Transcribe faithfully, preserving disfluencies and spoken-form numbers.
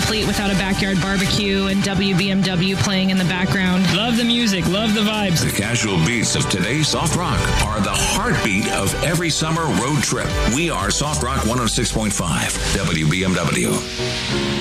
incomplete without a backyard barbecue and W B M W playing in the background. Love the music, love the vibes. The casual beats of today's soft rock are the heartbeat of every summer road trip. We are Soft Rock one oh six point five W B M W.